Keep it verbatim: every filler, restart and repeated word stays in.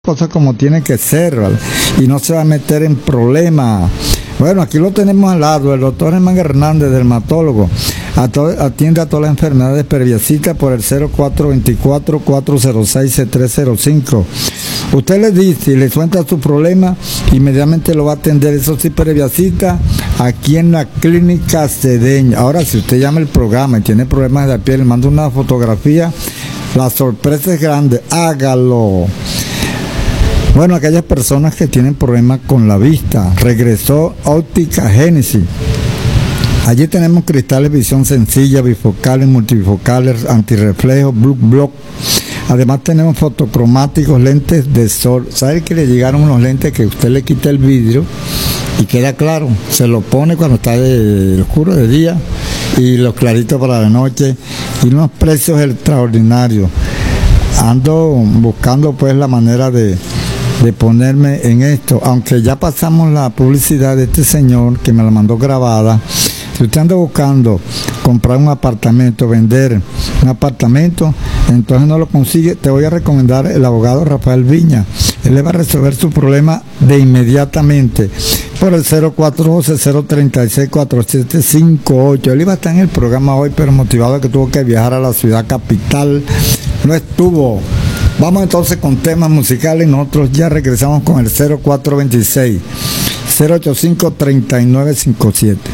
cosas como tiene que ser, ¿vale? Y no se va a meter en problemas. Bueno, aquí lo tenemos al lado, el doctor Germán Hernández, dermatólogo. Atiende a todas las enfermedades previasitas por el cero cuatro dos cuatro, cuatro cero seis, tres cero cinco. Usted le dice y le cuenta su problema, inmediatamente lo va a atender. Eso sí, previasita, aquí en la clínica Cedeño. Ahora, si usted llama el programa y tiene problemas de la piel, le manda una fotografía, la sorpresa es grande, hágalo. Bueno, aquellas personas que tienen problemas con la vista, regresó Óptica Génesis. Allí tenemos cristales visión sencilla, bifocales, multibifocales, antirreflejos, blue block. Además tenemos fotocromáticos, lentes de sol. ¿Sabe que le llegaron unos lentes que usted le quita el vidrio y queda claro? Se lo pone cuando está de oscuro de día y los claritos para la noche, y unos precios extraordinarios. Ando buscando pues la manera de de ponerme en esto, aunque ya pasamos la publicidad de este señor que me la mandó grabada. Si usted anda buscando comprar un apartamento, vender un apartamento, entonces no lo consigue, te voy a recomendar el abogado Rafael Viña. Él le va a resolver su problema de inmediatamente por el cero cuatro uno cero, cero tres seis, cuatro siete cinco ocho. Él iba a estar en el programa hoy, pero motivado que tuvo que viajar a la ciudad capital, no estuvo. Vamos entonces con temas musicales. Nosotros ya regresamos con el cero cuatro dos seis, cero ocho cinco, tres nueve cinco siete.